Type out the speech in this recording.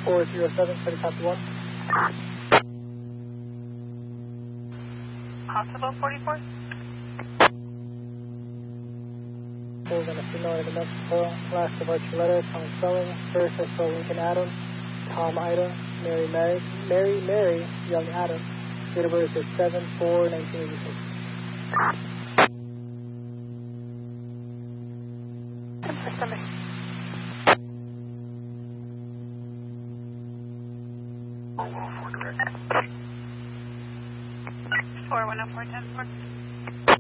407, 751. Hospital 44. We're going to signal to Mexico. Last departure letter, Tom Spelling. First SO Lincoln Adam. Tom Ida. Mary Young Adam. Date of birth is 7/4/1986. September. 4 104 10 4.